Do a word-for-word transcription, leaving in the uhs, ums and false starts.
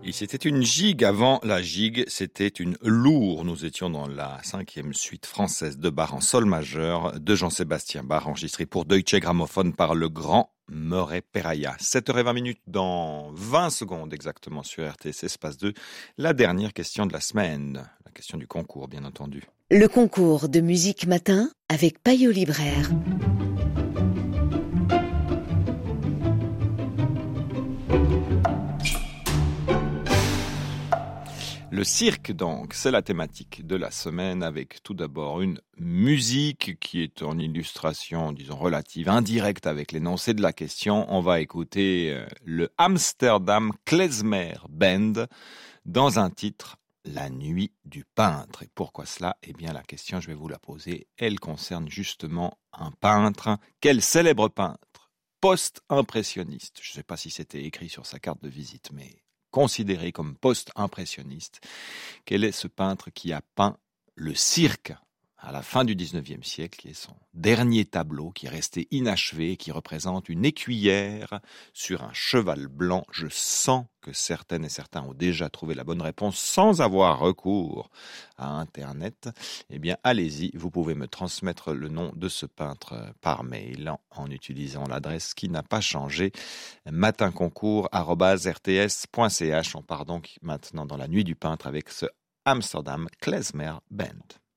Et c'était une gigue. Avant la gigue, c'était une lourde. Nous étions dans la cinquième suite française de Bach en sol majeur de Jean-Sébastien Bach, enregistrée pour Deutsche Grammophon par le grand Murray Perahia. sept heures vingt minutes dans vingt secondes exactement sur R T S Espace deux. La dernière question de la semaine. La question du concours, bien entendu. Le concours de musique matin avec Payot Libraire. Le cirque, donc, c'est la thématique de la semaine, avec tout d'abord une musique qui est en illustration, disons, relative, indirecte avec l'énoncé de la question. On va écouter le Amsterdam Klezmer Band dans un titre, La nuit du peintre. Et pourquoi cela? Eh bien, la question, je vais vous la poser, elle concerne justement un peintre. Quel célèbre peintre post-impressionniste? Je ne sais pas si c'était écrit sur sa carte de visite, mais considéré comme post-impressionniste. Quel est ce peintre qui a peint le cirque à la fin du dix-neuvième siècle, qui est son dernier tableau, qui est resté inachevé, qui représente une écuyère sur un cheval blanc? Je sens que certaines et certains ont déjà trouvé la bonne réponse sans avoir recours à Internet. Eh bien, allez-y, vous pouvez me transmettre le nom de ce peintre par mail en, en utilisant l'adresse qui n'a pas changé, matinconcours arobase r t s point c h. On part donc maintenant dans la nuit du peintre avec ce Amsterdam Klezmer Band.